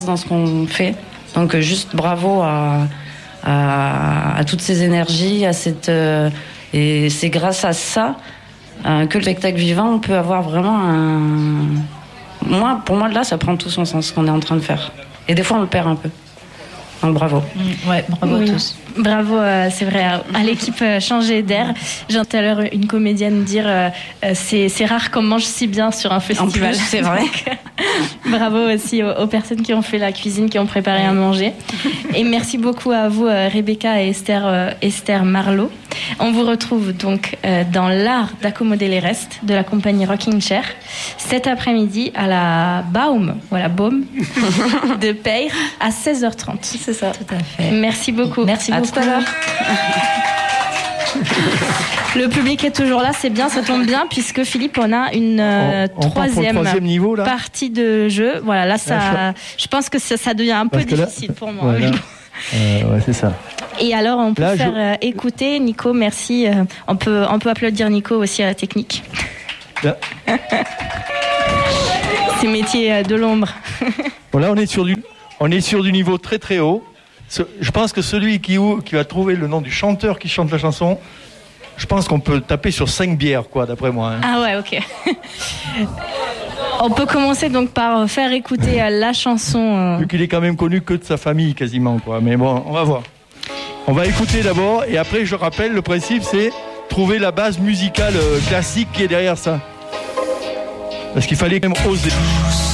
dans ce qu'on fait. Donc juste bravo à toutes ces énergies, et c'est grâce à ça que le spectacle vivant, on peut avoir vraiment pour moi, là, ça prend tout son sens, ce qu'on est en train de faire. Et des fois, on le perd un peu. Donc bravo. Ouais, bravo à tous. Bravo, c'est vrai, à l'équipe Changer d'air. J'ai entendu tout à l'heure une comédienne dire c'est rare qu'on mange si bien sur un festival. En plus, c'est vrai. Bravo aussi aux personnes qui ont fait la cuisine, qui ont préparé à manger. Et merci beaucoup à vous, Rebecca et Esther Marlot. On vous retrouve donc dans l'art d'accommoder les restes de la compagnie Rocking Chair cet après-midi à la Baume de Peyre à 16h30. C'est ça. Tout à fait. Merci beaucoup. Merci beaucoup. À tout à l'heure. Le public est toujours là, c'est bien, ça tombe bien, puisque Philippe, on a une troisième niveau, là. partie de jeu. Voilà, là, je pense que ça devient un peu difficile pour moi. Voilà. Ouais, c'est ça. Et alors, on peut faire écouter Nico, merci. On peut applaudir Nico aussi à la technique. Là. C'est métier de l'ombre. Voilà, on est sur du niveau très très haut. Je pense que celui qui va trouver le nom du chanteur qui chante la chanson, je pense qu'on peut taper sur 5 bières, quoi, d'après moi. Hein. Ah ouais, ok. On peut commencer donc par faire écouter la chanson. Vu qu'il est quand même connu que de sa famille, quasiment, quoi. Mais bon, on va voir. On va écouter d'abord, et après, je rappelle, le principe, c'est trouver la base musicale classique qui est derrière ça. Parce qu'il fallait quand même oser.